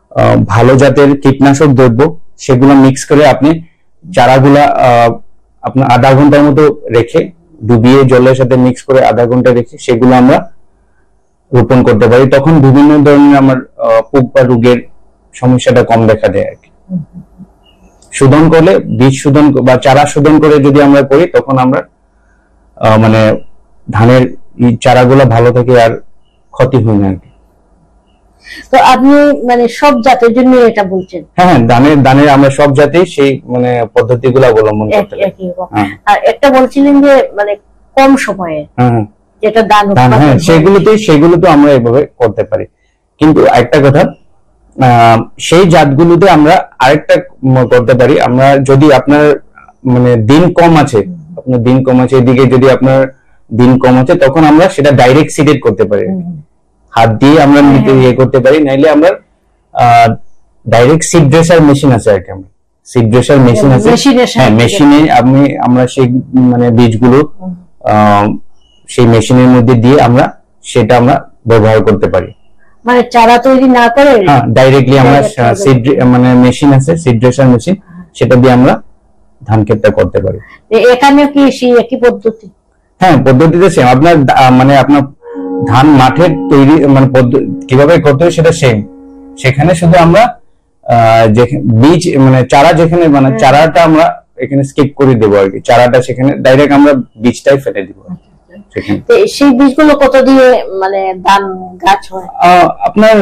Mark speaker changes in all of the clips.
Speaker 1: ভালো জাতের কীটনাশক দ্রব্য, সেগুলো মিক্স করে আপনি চারাগুলা আপনার আধা ঘন্টার মতো রেখে ডুবিয়ে জলের সাথে মিক্স করে আধা ঘন্টা রেখে সেগুলো আমরা রোপণ করতে পারি। তখন বিভিন্ন ধরনের আমার পোক বা রোগের সমস্যাটা কম দেখা দেয় আর কি। শোধন করলে, বীজ শোধন বা চারা শোধন করে যদি আমরা করি, তখন আমরা মানে ধানের চারাগুলো ভালো থাকে আর ক্ষতি হয় না আর কি।
Speaker 2: তো আপনি মানে সব জাতের জন্য এটা বলছেন?
Speaker 1: হ্যাঁ, ধানের আমরা সব জাতেই সেই মানে পদ্ধতিগুলো অবলম্বন করতে পারি।
Speaker 2: আর একটা বলছিলেন যে মানে কম সময়ে যেটা ধান,
Speaker 1: হ্যাঁ, সেগুলোতে আমরা এভাবে করতে পারি। কিন্তু একটা কথা, সেই জাতগুলোতে আমরা আরেকটা করতে পারি। আমরা যদি আপনার মানে দিন কম আছে, এদিকে যদি আপনার দিন কম আছে, তখন আমরা সেটা ডাইরেক্ট সিডেড করতে পারি, হাত দিয়ে আমরা ইয়ে করতে পারি। নাইলে আমরা ডাইরেক্ট সিড ড্রেসার মেশিন আছে আর কি, আমরা সিড ড্রেসার মেশিন আছে, হ্যাঁ, মেশিনে আমরা সেই মানে বীজগুলো সেই মেশিনের মধ্যে দিয়ে সেটা আমরা ব্যবহার করতে পারি।
Speaker 2: মানে চারা তৈরি না করে
Speaker 1: ডাইরেক্টলি আমরা সিড মানে মেশিন আছে, সিড ড্রেসার মেশিন, সেটা দিয়ে আমরা ধান ক্ষেতটা করতে পারি।
Speaker 2: এখানে কি সেই একই পদ্ধতি?
Speaker 1: হ্যাঁ, পদ্ধতিতে সেম। আপনার মানে আপনার ধান মাঠের তৈরি মানে কিভাবে করতে হয় সেটা সেম। সেখানে শুধু আমরা বীজ মানে চারা যেখানে মানে চারাটা আমরা এখানে স্কিপ করে দেবো আর কি। চারাটা সেখানে ডাইরেক্ট আমরা বীজটাই ফেলে দিব।
Speaker 2: সেই বীজগুলো কত দিয়ে মানে ধান গাছ হয়?
Speaker 1: আপনার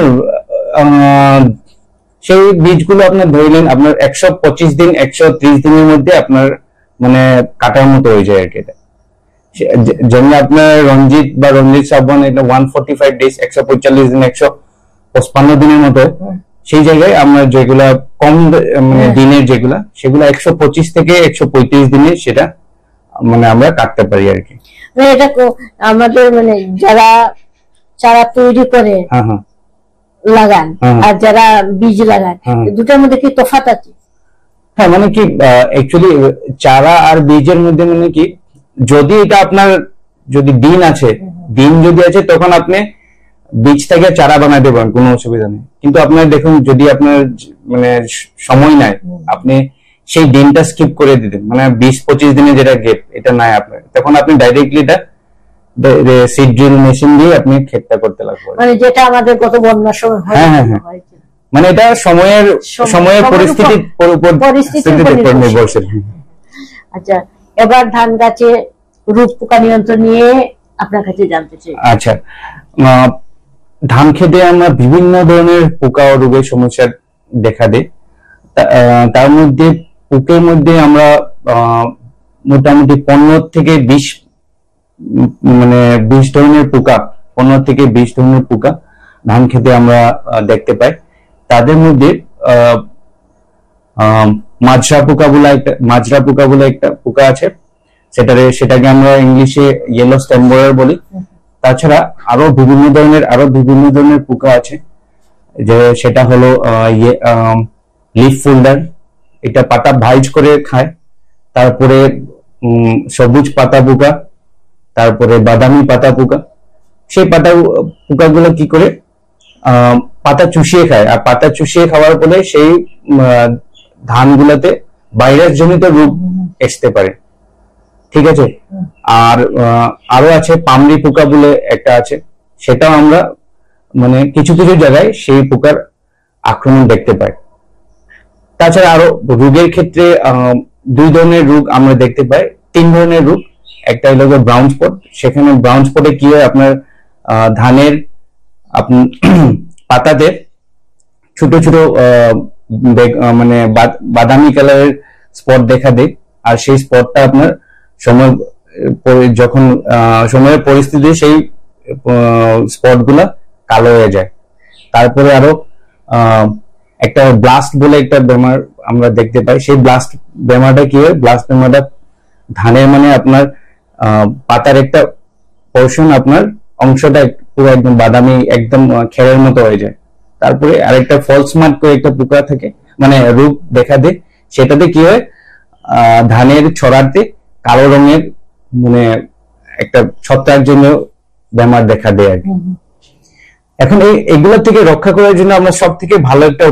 Speaker 1: সেই বীজগুলো আপনার ধরলেন আপনার 125 দিন 130 দিনের মধ্যে আপনার মানে কাটার মতো হয়ে যায় আর কি। এটা যেমন আপনার রঞ্জিত বা রঞ্জিত সাবন, এটা 145 ডেজ 145 দিন 155 দিনের মতো। সেই জায়গায় আমরা যেগুলা কম মানে দিনের যেগুলা, সেগুলা 125 থেকে 135 দিনে সেটা মানে আমরা কাটতে পারি আর কি।
Speaker 2: এটা আমাদের মানে যারা চারা তৈরি করে লাগান আর যারা বীজ লাগান, দুটার মধ্যে কি তফাৎ আছে?
Speaker 1: হ্যাঁ, মানে কি অ্যাকচুয়ালি চারা আর বীজের মধ্যে মানে কি, যদি এটা আপনার যদি দিন আছে তখন আপনি বীজ থেকে চারা বানাতে পারেন, কোনো অসুবিধা নেই। কিন্তু আপনার দেখুন, যদি আপনার মানে সময় নাই, আপনি সেই দিনটা স্কিপ করে দিতেন, মানে 20-25 দিনে যেটা গেপ, এটা নাই আপনার, তখন আপনি ডাইরেক্টলি এটা সিড ড্রিল মেশিন দিয়ে আপনি ক্ষেতটা করতে লাগবে।
Speaker 2: মানে যেটা আমাদের গত বন্যার সময় হয়।
Speaker 1: হ্যাঁ, মানে এটা সময়ের পরিস্থিতির উপর নির্ভরশীল।
Speaker 2: আচ্ছা, এবার ধান গাছে রোগ পোকা নিয়ন্ত্রণ নিয়ে আপনার কাছে জানতে চাই।
Speaker 1: আচ্ছা, ধান খেতে আমরা বিভিন্ন ধরনের পোকা ও রোগের সমস্যা দেখা দেয়। তার মধ্যে পোকের মধ্যে আমরা মোটামুটি 15 থেকে 20 মানে 20 ধরনের পোকা, 15 থেকে 20 ধরনের পোকা ধান খেতে আমরা দেখতে পাই। তাদের মধ্যে মাজরা পোকা বলে একটা পোকা আছে, সেটাকে আমরা ইংলিশে ইয়েলো স্টেম বোরার বলি। তাছাড়া আরো বিভিন্ন ধরনের পোকা আছে, যে সেটা হলো লিফ ফোল্ডার, এটা পাতা ভাইজ করে খায়। তারপরে সবুজ পাতা পোকা, তারপরে বাদামি পাতা পোকা। সেই পাতা পোকাগুলো কি করে পাতা চুষিয়ে খায়, আর পাতা চুষিয়ে খাওয়ার ফলে সেই ধানগুলোতে ভাইরাস জনিত রোগ আসতে পারে। ঠিক আছে। আর আরো আছে পামরি পোকা বলে একটা আছে, সেটাও আমরা মানে কিছু কিছু জায়গায় সেই পোকার আক্রমণ দেখতে পাই। তাছাড়া আরো রোগের ক্ষেত্রে 2 ধরনের রোগ আমরা দেখতে পাই, 3 ধরনের রোগ। একটা হলো ব্রাউন স্পট। সেখানে ব্রাউন স্পটে কি হয়, আপনার ধানের পাতাতে ছোট ছোট মানে বাদামি কালারের স্পট দেখা দেয়, আর সেই স্পটটা আপনার যখন সময়ের পরিস্থিতি সেই স্পট গুলা কালো হয়ে যায়। তারপরে আরো একটা ব্লাস্ট বলে একটা বেমার আমরা দেখতে পাই। সেই ব্লাস্ট বেমারটা কি হয়, ব্লাস্ট বেমারটা ধানের মানে আপনার পাতার একটা পোর্শন, আপনার অংশটা পুরো একদম বাদামি, একদম খেরের মতো হয়ে যায়। তারপরে আরেকটা ফলস মার্ক করে একটা পোকা থাকে, মানে রোগ দেখা দেয়। সেটাতে কি হয়, ধানের ছড়াতে কালো রঙের মানে একটা ছত্রাক জন্য বেমার দেখা দেয় আর কি। এখন এগুলো থেকে রক্ষা করার জন্য আমরা সব থেকে ভালো একটা